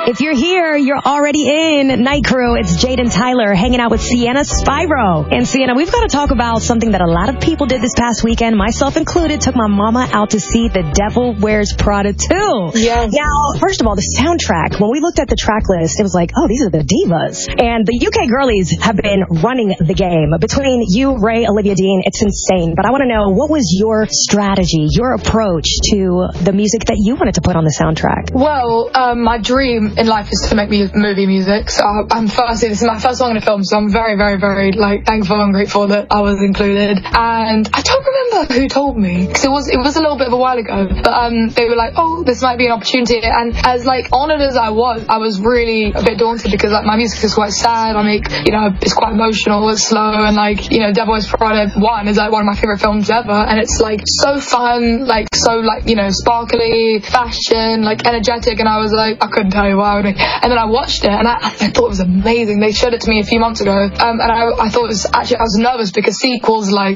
If you're here, you're already in Night Crew. It's Jade and Tyler hanging out with Sienna Spyro. And Sienna, we've got to talk about something that a lot of people did this past weekend, myself included. Took my mama out to see The Devil Wears Prada 2. Yes. Now, first of all, the soundtrack, when we looked at the track list, it was like, oh, these are the divas. And the UK girlies have been running the game. Between you, Ray, Olivia Dean, it's insane. But I want to know, what was your strategy, your approach to the music that you wanted to put on the soundtrack? Well, my dream in life is to make movie music. So this is my first song in a film, so I'm very, very, very thankful and grateful that I was included. And I don't remember who told me, because it was a little bit of a while ago. But they were like, oh, this might be an opportunity. And as honoured as I was really a bit daunted, because my music is quite sad. I make, it's quite emotional, it's slow, and Devil Wears Prada 1 is one of my favourite films ever, and it's so fun, sparkly, fashion, energetic, and I was like, I couldn't tell you why I would make. And then I watched it, and I thought it was amazing. They showed it to me a few months ago, and I thought it was actually, I was nervous because sequels, and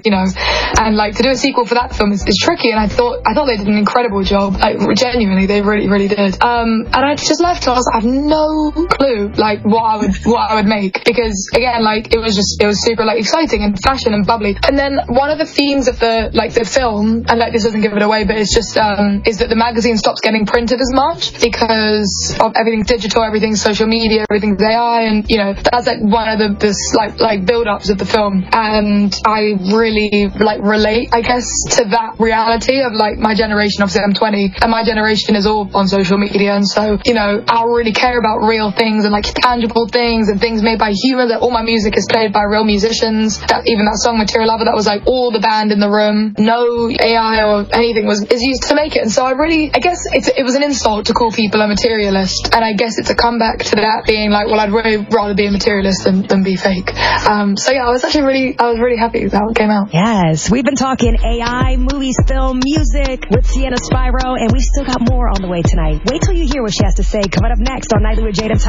to do a sequel for that film is tricky, and I thought they did an incredible job, genuinely, they really, really did. And I just left, and I have no clue, what I would make, because again, it was super exciting and fashion and bubbly. And then one of the themes of the film, and this doesn't give it away, but it's just is that the magazine stops getting printed as much because of everything's digital, everything's social media, everything's AI, and that's one of the build-ups of the film. And I really relate, I guess, to that reality of my generation. Obviously I'm 20, and my generation is all on social media, and so I really care about real things and tangible things and things made by humans. That all my music is played by real musicians. Even that song Material Lover, that was all the band in the room, no AI or anything is used to make it. And so I guess it was an insult to call people a materialist, and I guess it's a comeback to that, being well, I'd really rather be a materialist than be fake. So yeah, I was really happy with how it came out. Yes, we've been talking AI, movies, film, music with Sienna Spyro, and we still got more on the way tonight. Wait till you hear what she has to say. Coming up next on Nightly with Jade and Tyler.